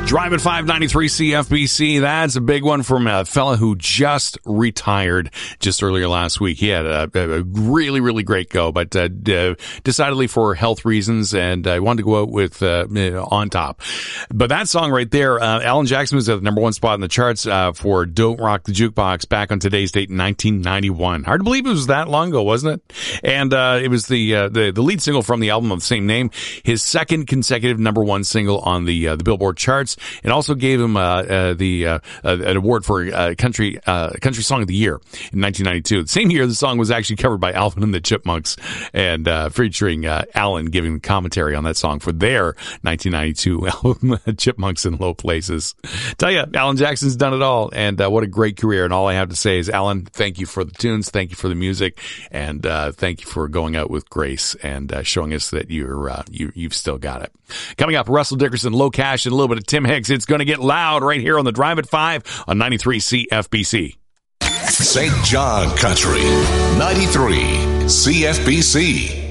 Drive at 593 CFBC. That's a big one from a fella who just retired just earlier last week. He had a really, really great go, but decidedly for health reasons, and I wanted to go out with On Top. But that song right there, Alan Jackson was at the number one spot in the charts for Don't Rock the Jukebox back on today's date in 1991. Hard to believe it was that long ago, wasn't it? And it was the lead single from the album of the same name, his second consecutive number one single on the Billboard charts. It also gave him an award for country song of the year in 1992. The same year, the song was actually covered by Alvin and the Chipmunks, and featuring Alan giving commentary on that song for their 1992 album, Chipmunks in Low Places. Tell you, Alan Jackson's done it all, and what a great career. And all I have to say is, Alan, thank you for the tunes, thank you for the music, and thank you for going out with grace and showing us that you've still got it. Coming up, Russell Dickerson, Low Cash, and a little bit of Tim Hicks. It's going to get loud right here on the Drive at 5 on 93 CFBC. St. John Country, 93 CFBC.